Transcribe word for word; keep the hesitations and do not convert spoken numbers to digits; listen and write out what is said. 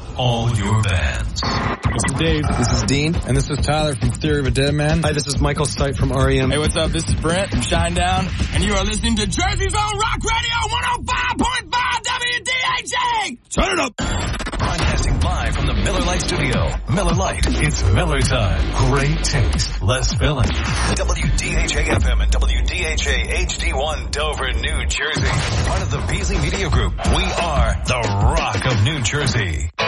all your bands. This is Dave. This is Dean. And this is Tyler from Theory of a Dead Man. Hi, this is Michael Stipe from R E M. Hey, what's up? This is Brent from Shinedown. And you are listening to Jersey's Own Rock Radio one oh five point five W D H A. Turn it up. Broadcasting live from the Miller Lite studio. Miller Lite, it's Miller time. Great taste, less filling. W D H A F M and W D H A H D one Dover, New Jersey. Part of the Beasley Media Group. We are the Rock of New Jersey.